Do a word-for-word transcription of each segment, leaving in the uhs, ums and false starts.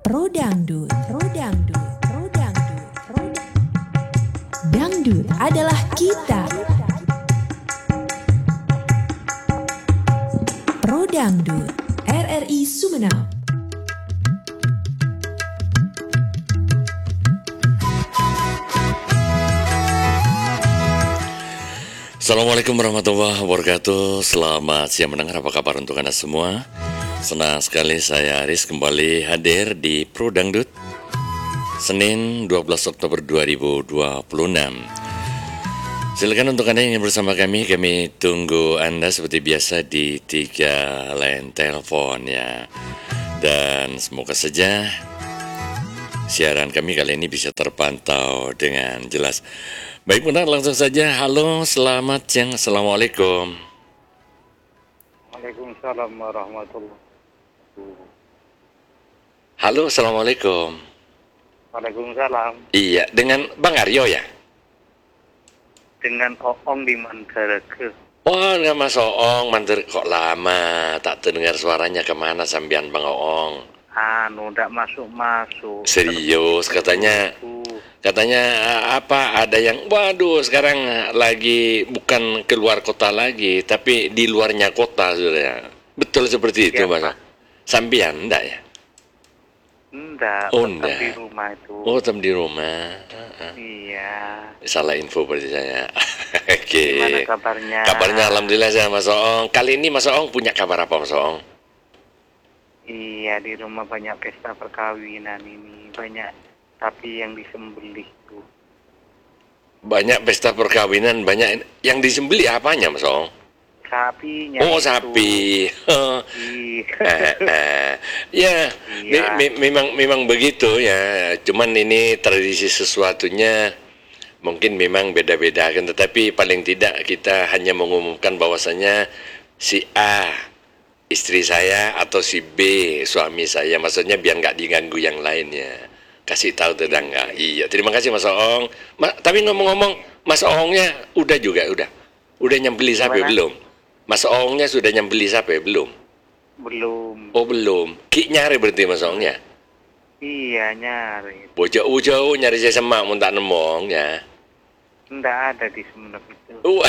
Pro Dangdut, Pro Dangdut, Pro Dangdut, Pro Dangdut adalah kita. Pro Dangdut, R R I Sumeneb. Assalamualaikum warahmatullahi wabarakatuh. Selamat siang mendengar, apa kabar untuk Anda semua? Senang sekali saya Aris kembali hadir di Pro Dangdut Senin dua belas Oktober dua ribu dua puluh enam. Silakan untuk Anda yang ingin bersama kami, kami tunggu Anda seperti biasa di tiga line telepon ya. Dan semoga saja siaran kami kali ini bisa terpantau dengan jelas. Baik, benar, langsung saja. Halo, selamat siang. Assalamualaikum. Waalaikumsalam warahmatullahi wabarakatuh. Halo, assalamualaikum. Waalaikumsalam. Iya, dengan Bang Aryo ya? Dengan Oong di Mandareke. Oh, nggak Mas Oong, mandir kok lama. Tak terdengar suaranya kemana sambian Bang Oong. Anu, ndak masuk-masuk. Serius, katanya. Katanya apa, ada yang, waduh sekarang lagi bukan keluar kota lagi, tapi di luarnya kota sudah. Betul seperti itu, Mas? Sambian, enggak ya? Enggak, oh, tetap enggak. di rumah itu. Oh, tetap di rumah. Uh-uh. Iya. Salah info berarti saya. Oke. Okay. Gimana kabarnya? Kabarnya alhamdulillah saya, Mas Oong. Kali ini Mas Oong punya kabar apa, Mas Oong? Iya, di rumah banyak pesta perkawinan ini, banyak sapi yang disembelih tuh. Banyak pesta perkawinan, banyak yang disembelih apanya, Mas Oong? Sapinya. Oh, itu. sapi. Iya. Ya, Iya. me- me- memang memang begitu ya. Cuman ini tradisi sesuatunya mungkin memang beda-beda kan, tetapi paling tidak kita hanya mengumumkan bahwasanya si A istri saya atau si B suami saya, maksudnya biar nggak diganggu yang lainnya. Kasih tahu tetangga. Iya, terima kasih Mas Oong. Ma- tapi ngomong-ngomong, Mas Oongnya udah juga udah. Udah nyembeli sapi belum? Mas Oongnya sudah nyembeli sapi belum? Belum. Oh, belum. Ki nyari berarti Mas Oongnya. Iya, nyari. Bojok-bojok nyari saya semak mun tak nemong ya. Nggak ada di Sumeneb itu. Uh,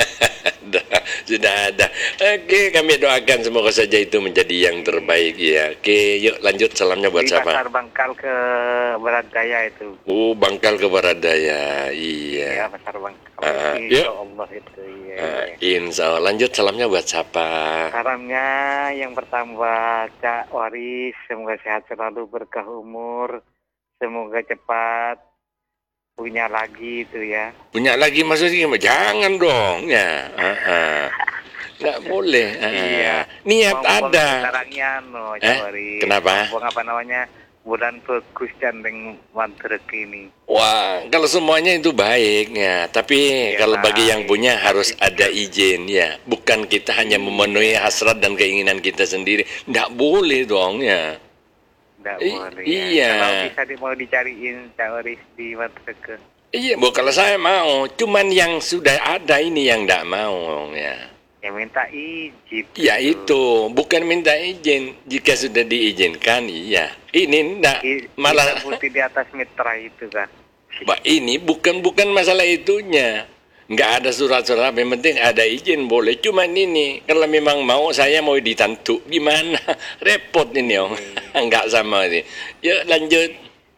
sudah ada. Oke, kami doakan semoga saja itu menjadi yang terbaik ya. Oke, yuk lanjut, salamnya buat di siapa? Pasar Bangkal ke Baradaya itu. Oh, Bangkal ke Baradaya. Iya, Iya. Pasar Bangkal. Uh, Insya yuk. Allah itu. Iya, Uh, iya. insya Allah. Lanjut, salamnya buat siapa? Salamnya yang pertama Cak Waris, semoga sehat selalu, berkah umur, semoga cepat punya lagi itu ya. Punya lagi maksudnya gimana? Jangan dong ya. Uh, uh. Nggak boleh. Uh, Iya. Niat Buang-buang ada. sekarangnya no, Cak Eh, Waris. kenapa? Buang apa namanya? Bulan bagus dan mantrek ini. Wah, kalau semuanya itu baik ya, tapi Ya, kalau bagi yang baik. punya harus ada izin ya. Bukan kita hanya memenuhi hasrat dan keinginan kita sendiri. Nggak boleh dong ya. Nggak I- boleh. iya. Ya. Kalau bisa di, mau dicariin Cak Waris di mantrek. Iya, bu, kalau saya mau, cuman yang sudah ada ini yang nggak mau ya. Ya minta izin. Ya itu, bukan minta izin. Jika sudah diizinkan, iya. Ini enggak, I- malah hitam putih di atas mitra itu kan. Mbak, ini bukan bukan masalah itunya. Nggak ada surat-surat, yang penting ada izin boleh. Cuman ini, kalau memang mau saya mau ditantu, gimana? Repot ini om. Nggak sama ini. Yuk lanjut.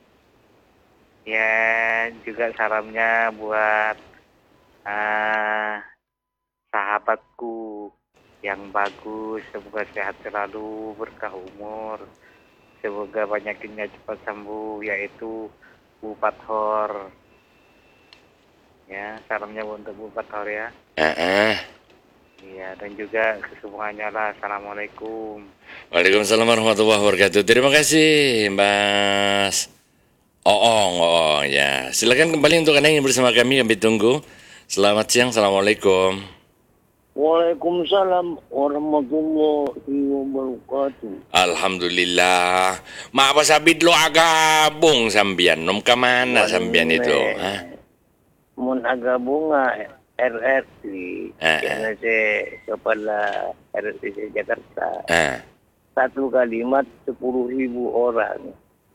Ya juga salamnya buat uh, sahabatku yang bagus, semoga sehat selalu, berkah umur, semoga penyakitnya cepat sembuh, yaitu Bu Pathor. Ya, salamnya untuk Bu Pathor ya. Uh-uh. Iya, dan juga kesemuanya lah. Assalamualaikum. Waalaikumsalam warahmatullahi wabarakatuh. Terima kasih Mas Oong, Oong ya. Silakan kembali untuk Anda yang bersama kami, kami tunggu. Selamat siang, assalamualaikum. Waalaikumsalam warahmatullahi wabarakatuh. Alhamdulillah. Mak apa sabit lo agabung sambian. Nom ke mana sambian itu? Hah? Mun aga bunga R R C, Ah, ah. karena saya kepala R R C Jakarta. Ah. Satu kalimat sepuluh ribu orang.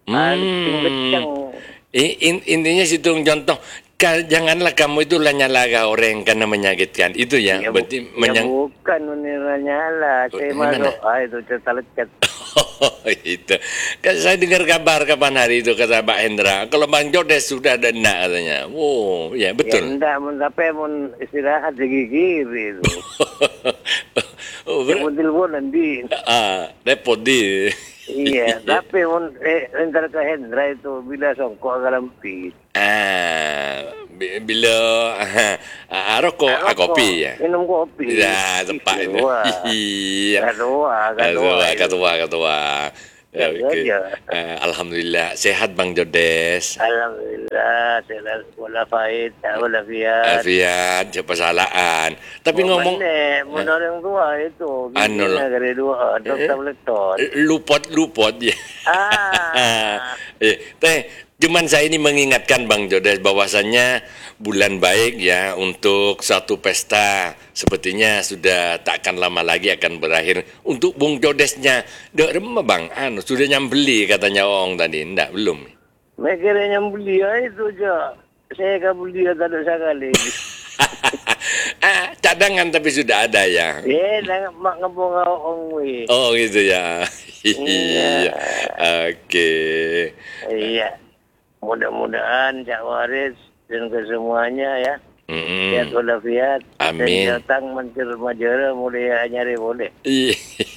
Alting kencang. I- in- intinya situ contoh, ka- janganlah kamu itu nyalaga orang karena menyakitkan. Itu ya, Ya, bu- berarti ya menyang. bukan meniranya lah. Saya Gimana? masuk, ah itu cerita lecet. Oh, itu. Kan saya dengar kabar kapan hari itu kata Pak Hendra, kalau Bang Jodes sudah ada nak katanya. Wow, ya Ya betul. enggak, mun tapi mun istirahat segi kiri itu. Oh, Ya ber- mun telepon nanti. ah, repot di. Iya, tapi mun eh, entar ke Hendra itu bila songkok galampi. Ah, bi- bila ah, ah, rokok, ah, kopi ya. Minum kopi. Ya, tepat itu. Kedua. Iya. Kedua, kedua. Ketua, ketua, ketua. Ya, Ya, oke. ya. Eh, Alhamdulillah sehat Bang Jodes. Alhamdulillah, saya walafiat, walafiat. Afiat, cepat salaan. Tapi ngomong mun orang tua itu, Anu lah. dari dua, dokter lektor. lupot lupot ya. Ah, Eh, teh, cuman saya ini mengingatkan Bang Jodes bahwasannya bulan baik ya untuk satu pesta sepertinya sudah tak akan lama lagi akan berakhir. Untuk Bung Jodesnya, dek remah Bang, anu sudah nyambeli katanya orang tadi, enggak belum. mikirnya yang beli itu aja. Saya kan beli tak ada sekali. ah, cadangan tapi sudah ada ya. Eh, nak mak ngabung orang we. Oh gitu ya. Iya. Oke. Iya. Mudah-mudahan Cak Waris dan kesemuanya ya. Mm-mm. Sehat walafiat. Amin. Dan datang mencer majara mulai nyari boleh. Iya.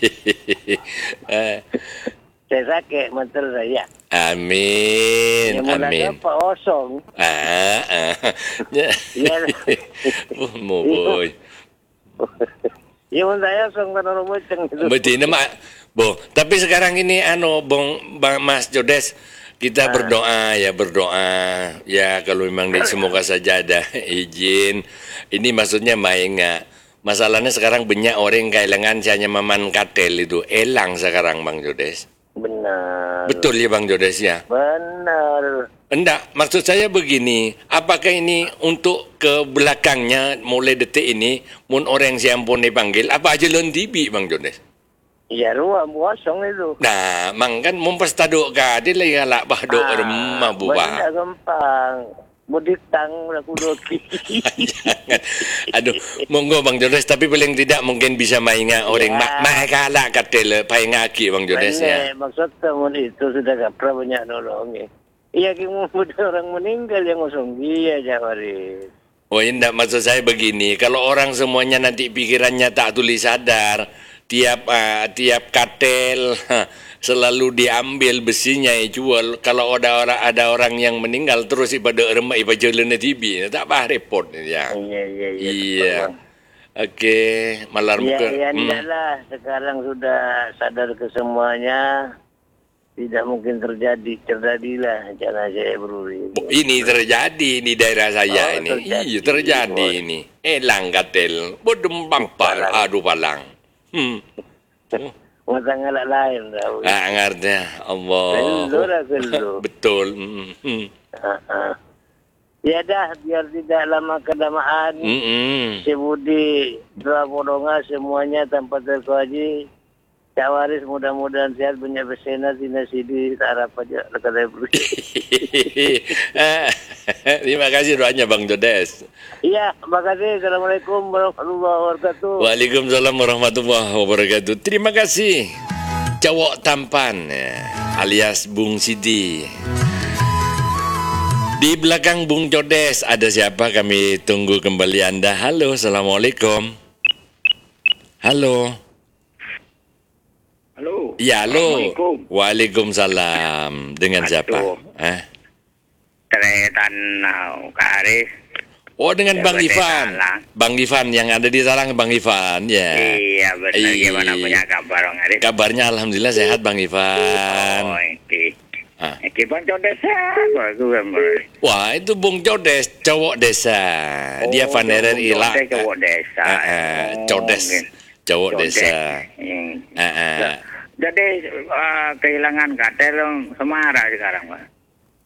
Eh, Saya sakit mental saya. Amin. Yang mulai Amin. dapat kosong. Ah, ah. Ya. Ya. Oh, mau boy. Ya mun saya kosong kan orang macam itu. Betina mak. Bo, tapi sekarang ini anu Bang Bang Mas Jodes, kita berdoa ya, berdoa ya kalau memang di- semoga saja ada izin. Ini maksudnya main enggak. Masalahnya sekarang banyak orang kehilangan hanya maman katel itu elang sekarang Bang Jodes. Benar. Betul ya Bang Jodes ya? Benar. Enggak, maksud saya begini, apakah ini untuk ke belakangnya mulai detik ini, mun orang siampun dipanggil, apa aja lon tibi Bang Jodes? Ya ruang kosong itu. Nah, mang kan mumpestaduk ka, dia lagi galak bahduk remah buah. Benar gampang. Boditang aku doki. Jangan. Aduh, monggo Bang Jodes, tapi paling tidak mungkin bisa mainga orang Ya. mak mak galak katel paling ngaki Bang Jodes ya. Maksud teman itu sudah gak pernah banyak nolongnya. Iya, kemudian orang meninggal yang kosong dia Jawari. Oh, indah maksud saya begini, kalau orang semuanya nanti pikirannya tak tulis sadar, tiap uh, tiap katel ha, selalu diambil besinya jual. Kalau ada orang ada orang yang meninggal terus ibadah remah ibadah jalan T V, tak apa repot ya. Iya, iya, iya. Iya. Oke, malar Iya, muka. iya, Hmm. enggak lah. Sekarang sudah sadar ke semuanya. Tidak mungkin terjadi. Terjadilah. Jangan saya beruri. Oh, ini terjadi di daerah saya Oh, ini. terjadi. Iya, terjadi Oh. ini. Elang katel, bodem pampar, aduh palang. Hmm. Mata ngalak lain. Tahu. Ah, ngerti. Allah. Gelo lah, gelo. Betul. Mm, mm. Ah, ah. Ya dah, biar tidak lama kelamaan. Mm-mm. Si Budi, doa podonga semuanya tanpa terkewaji. Cak Waris mudah-mudahan sehat, banyak bersena, tina sidi, harap aja dekat saya beri. Terima kasih doanya Bang Jodes. Iya, terima kasih. Assalamualaikum warahmatullahi wabarakatuh. Waalaikumsalam warahmatullahi wabarakatuh. Terima kasih. Cowok tampan ya, alias Bung Sidi. Di belakang Bung Jodes ada siapa? Kami tunggu kembali Anda. Halo, Assalamualaikum. Halo. Halo. Ya, halo. Assalamualaikum. Waalaikumsalam. Dengan siapa? Aduh. Eh? Ceretan uh, Kak Aris. Oh, dengan Ya, Bang berarti Ivan. salah. Bang Ivan yang ada di Salang, Bang Ivan. Ya. Iya benar. Iya. Gimana punya kabar Bang Aris? Kabarnya alhamdulillah sehat Bang Ivan. Oh, iki. Ah. Iki Bang Jodes aku gambar. Wah, itu Bung Jodes, cowok desa. Dia Oh, Vanerer Bung Ila. Jodes, cowok desa. Ah, ah, Oh, Jodes, mungkin. cowok Jodes. desa. Hmm. Ah, ah. Jadi uh, kehilangan katel Semara sekarang Pak.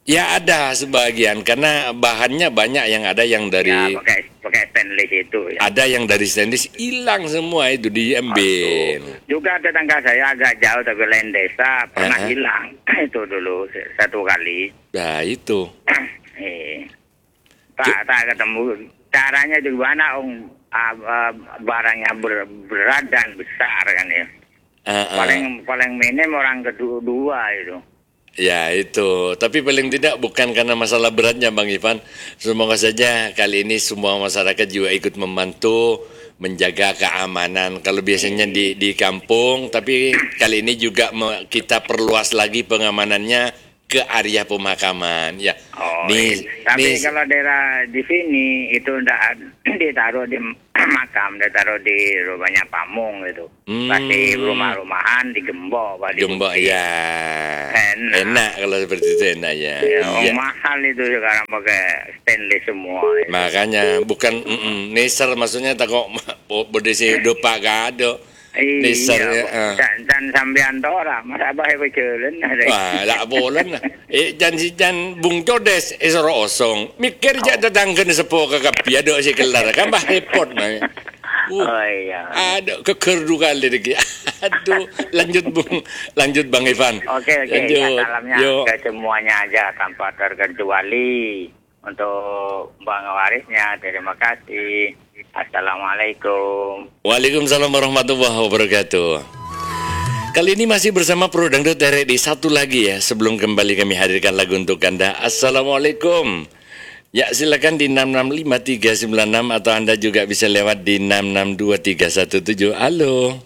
Ya ada sebagian karena bahannya banyak yang ada yang Ya, dari pakai pakai stainless itu ya. ada yang dari stainless hilang semua itu diambil. Juga tetangga saya agak jauh tapi lain desa pernah Uh-uh. hilang. Itu dulu satu kali. Nah itu. eh. Tak tak ketemu. Caranya gimana om ah, ah, barangnya ber, berat dan besar kan ya. Uh-uh. Paling paling minim orang kedua itu. Ya itu, tapi paling tidak bukan karena masalah beratnya Bang Ivan. Semoga saja kali ini semua masyarakat juga ikut membantu menjaga keamanan. Kalau biasanya di di kampung, tapi kali ini juga me, kita perluas lagi pengamanannya ke area pemakaman. Ya, Oh, nih, iya. Tapi nih, kalau daerah di sini itu ndak ditaruh di makam, ditaruh di rumahnya pamung gitu. Hmm. Pasti rumah-rumahan digembok, Pak, gembok dibukti. ya, Enak. enak kalau seperti itu enak ya. Ya, Iya. mahal itu sekarang pakai stainless semua. Ya. Makanya bukan mm-mm, neser maksudnya tak kok bodesi dopa gado. Neser ya. ah. Dan, dan sampean tora, masa bahe pecelen. Wah, tak boleh lah. Eh, jan si jan bung codes esoro osong. Mikir jak tetangga ni sepo ke kapi ada si kelar kan bah repot nah. Uh, Oh iya. ada kekerdu kali lagi. Aduh, lanjut bung, lanjut Bang Ivan. Oke oke, ya, Lanjut. salamnya Yo. ke semuanya aja tanpa terkecuali untuk Bang Warisnya. Terima kasih. Assalamualaikum. Waalaikumsalam warahmatullahi wabarakatuh. Kali ini masih bersama Pro Dangdut R D satu lagi ya. Sebelum kembali kami hadirkan lagu untuk Anda. Assalamualaikum. Ya silakan di enam enam lima tiga sembilan enam atau Anda juga bisa lewat di enam enam dua tiga satu tujuh. Halo.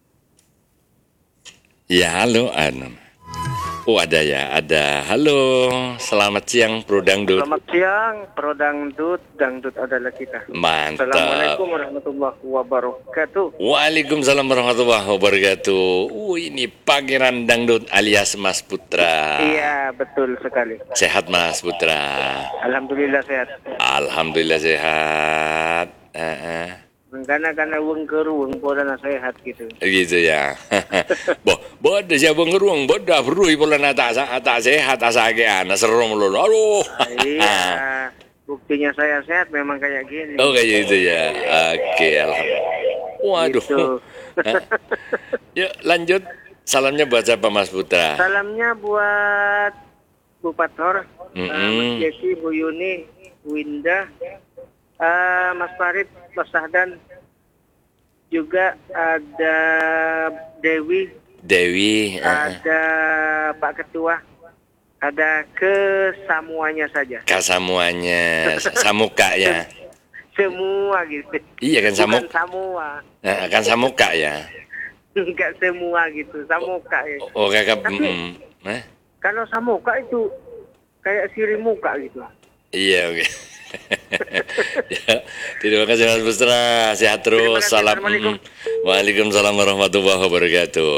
Ya halo Anam. Oh ada ya, ada. Halo. Selamat siang Pro Dangdut. Selamat siang, Pro Dangdut, Dangdut adalah kita. Mantap. Assalamualaikum warahmatullahi wabarakatuh. Waalaikumsalam warahmatullahi wabarakatuh. Uh, ini Pangeran Dangdut alias Mas Putra. Iya, betul sekali. Sehat Mas Putra. Alhamdulillah sehat. Alhamdulillah sehat. Uh-uh. Karena karena weng keruang podana sehat gitu. Gitu ya. Bo, bodoh siapa ngeruang, bodoh perlu ibulan tak tak sehat asage anak serem lu. Aduh. Iya, buktinya saya sehat memang kayak gini. Oh kayak gitu ya. Oke, alhamdulillah. Waduh. Gitu. Yuk lanjut. Salamnya buat siapa Mas Putra? Salamnya buat Bu Pator, Mm-mm. uh, Mas Jesse, Bu Yuni, Bu Indah, uh, Mas Farid, Mas Sahdan, juga ada Dewi, Dewi. uh-uh. ada Pak Ketua, ada kesemuanya saja. Kasamuanya, samuka ya. Semua gitu. Iya kan samuk, Bukan semua. nah, kan samuka ya. Enggak semua gitu, samuka ya. Oh kakak, Tapi- mm, nah, Kalau samuka itu kayak siri muka gitu. iya oke. Ya, terima kasih Mas Putra, sehat terus. Terima kasih, Salam. Assalamualaikum. mm. Waalaikumsalam warahmatullahi wabarakatuh.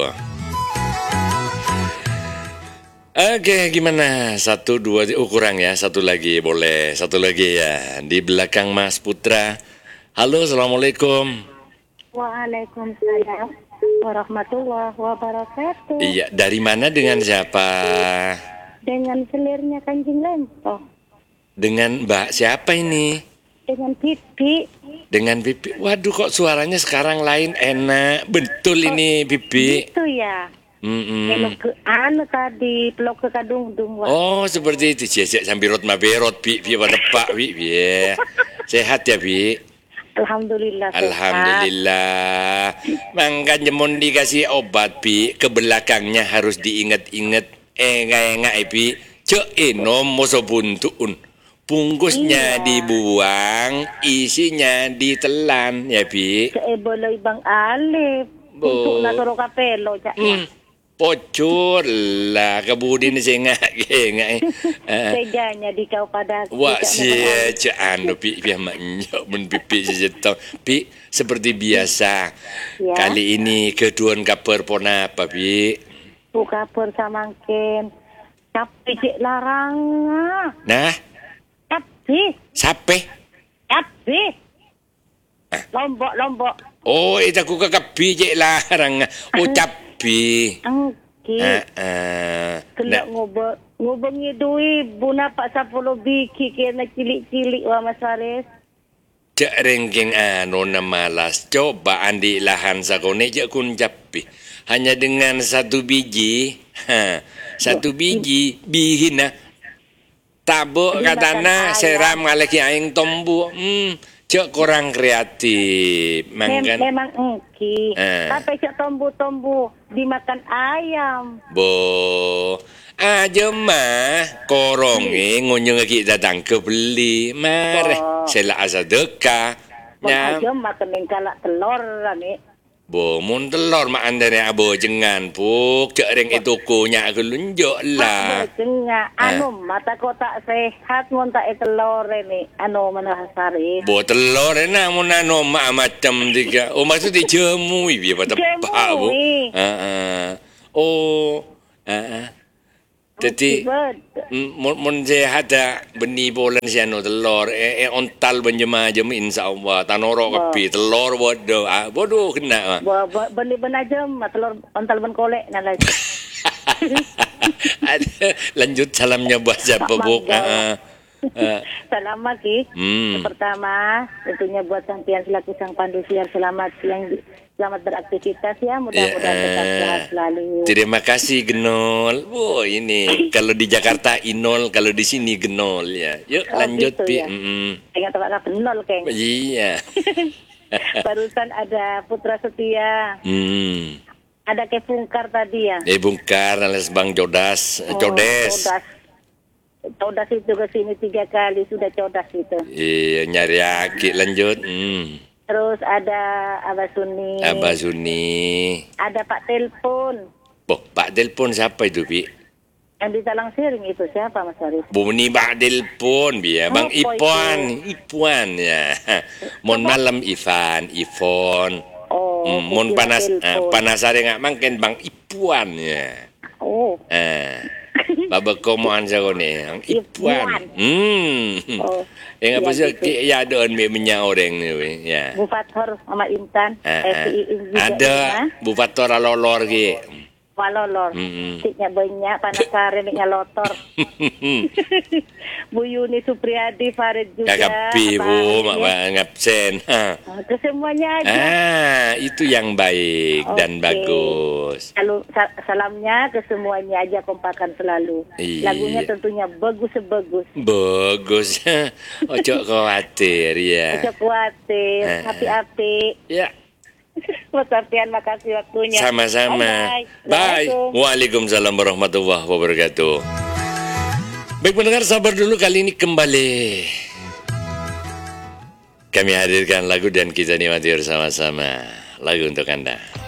Oke, gimana? Satu, dua, oh kurang ya. Satu lagi, boleh. Satu lagi ya. Di belakang Mas Putra. Halo, Assalamualaikum. Waalaikumsalam warahmatullahi wabarakatuh. Iya, dari mana dengan siapa? Dengan selirnya Kanjeng Lempo. Dengan Mbak siapa ini? Dengan pipi. Dengan Bibi. Waduh, kok suaranya sekarang lain, enak. Betul ini, Bibi. Itu ya. Mm-mm. Pelok ke anu tadi, pelok ke kadung-dung. Wah. Oh, seperti itu. Cek sambil rot maberot, Bi. Bi pada Pak, Bi. Bi. Sehat ya, Bi. Alhamdulillah. sehat. Alhamdulillah. Makanya mau dikasih obat, Bi. Ke belakangnya harus diingat-ingat. Eh, enggak-enggak, Bi. Cek enom moso buntuun. Bungkusnya Iya. dibuang, isinya ditelan, ya, Bi. Seeboloy Bang Alif. Bo. Untuk naturo kapelo. Hmm. Pocur lah kebudin sih nggak nggak Teganya di kau pada. wah tidak si mengenal. anu pi pi maknya men pipi sejeto pi seperti biasa Ya. kali ini keduan kabar pona apa pi Buka persamangkin. Tapi cik larang. nah Tapi. sape Tapi. Lombok, lombok. oh itu aku kakak biji larang oh capi Angki. ah ah. Kelak nah ngobrol Ngubungi Dwi, buna pak sepuluh biki kena cilik-cilik wah Mas Faris. Cak rengking anu na malas. Coba andi lahan sakone jak kun japi. Hanya dengan satu biji. Ha, satu biji bihin na. Tabuk katana seram ngaleki aing tombu. Hmm, cak kurang kreatif. Mem Mangkan. memang engki. Eh. Tapi cak tombu-tombu dimakan ayam. Bo. Aja mah koronge ngunyung lagi datang ke beli. Mare Bo. sela asa deka. Bang Ya. aja makan yang kalak telur lah ni. Bo mun telur mak andane abo jengan puk cek reng itu kunya aku lunjuk lah. Tengah anu mata kotak sehat mun tak telur ni. Anu mana Faris. Bo telur na mun anu mak macam tiga. Oh maksud dia jemui biar pada pak bu. Jemui. Ha ah. Oh. Ha ah. Jadi Betul. mun mun sehat dah beni bolan si anu telur eh, eh ontal benjema jem insyaallah tanoro kepi telur bodoh ah bodoh kena. Ba- ba- Beli ben aja mah telur ontal ben kolek nah lah. Ada lanjut salamnya buat siapa bu? Ah, ah. Salam Ki. Hmm. Pertama, tentunya buat sampean selaku sang pandu siar selamat siang, selamat beraktivitas ya, mudah-mudahan Ya, tetap sehat selalu. Terima kasih Genol. Oh ini kalau di Jakarta Inol, kalau di sini Genol ya. Yuk Oh, lanjut gitu Pi. ya. Mm-mm. Ingat tak penol keng. Iya. Barusan ada Putra Setia, Hmm. ada Kepungkar tadi ya. Eh bungkar alias Bang Jodas, Oh, Jodes. Codas. Codas itu ke sini tiga kali sudah codas itu. Iya nyari aki lanjut. Hmm. Terus ada Abah Suni. Abah Suni. Ada Pak Telepon. Oh, Pak Delpon siapa itu Pi? Yang di Talang Siring itu siapa Mas Faris? Buni Pak Delpon biar Bang Apa Ipuan, Ipuan ya. Mon malam Ivan, Ivon. Oh, Hmm, mon kira panas telepon. ah, panas hari nggak mangken Bang Ipuan ya. Oh, Ah. Baba komoan sakone, ang Ipuan. Ipuan. Hmm. Oh, Yang apa iya sih gitu. ki ya don me menya orang ni we. Ya. Bu Fathor sama Intan. Ah, eh, ah. si Iis juga Ada ya. Bu Fator lolor ki. Walolor. Mm-mm. Tiknya banyak, panas kare, tiknya lotor. Bu Yuni Supriyadi, Farid juga. Kakak pi Abang bu, mak ya. ba ngabsen. Ha. Ah, Kesemuanya aja. Ah, itu yang baik dan Oke. bagus. Lalu sa- salamnya ke semuanya aja kompakan selalu. Iya. Lagunya tentunya bagus-bagus. Bagus. Ojo khawatir ya. Ojo khawatir, Eh. api-api. Ya, Mas Arfian, makasih waktunya. sama-sama. Bye-bye. Bye. Assalamualaikum. Waalaikumsalam warahmatullahi wabarakatuh. Baik pendengar, sabar dulu, kali ini kembali kami hadirkan lagu dan kita nikmati bersama-sama. Lagu untuk Anda.